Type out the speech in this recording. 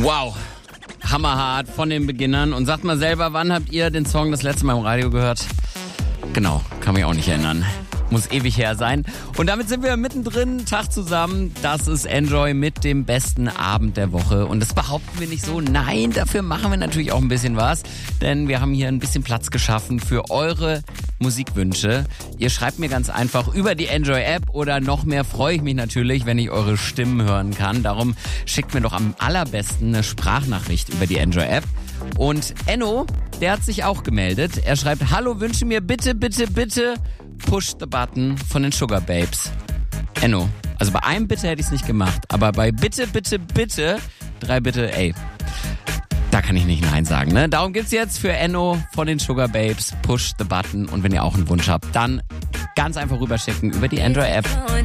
Wow, hammerhart von den Beginnern. Und sagt mal selber, wann habt ihr den Song das letzte Mal im Radio gehört? Genau, kann mich auch nicht erinnern. Muss ewig her sein. Und damit sind wir mittendrin, Tag zusammen. Das ist Enjoy mit dem besten Abend der Woche. Und das behaupten wir nicht so. Nein, dafür machen wir natürlich auch ein bisschen was. Denn wir haben hier ein bisschen Platz geschaffen für eure Musikwünsche. Ihr schreibt mir ganz einfach über die Enjoy-App oder noch mehr freue ich mich natürlich, wenn ich eure Stimmen hören kann. Darum schickt mir doch am allerbesten eine Sprachnachricht über die Enjoy-App. Und Enno, der hat sich auch gemeldet. Er schreibt, hallo, wünsche mir bitte, bitte, bitte Push the Button von den Sugar Babes. Enno, also bei einem Bitte hätte ich es nicht gemacht, aber bei bitte, bitte, bitte, 3 Bitte, ey, da kann ich nicht Nein sagen, ne? Darum gibt's jetzt für Enno von den Sugar Babes Push the Button und wenn ihr auch einen Wunsch habt, dann ganz einfach rüberschicken über die Android-App.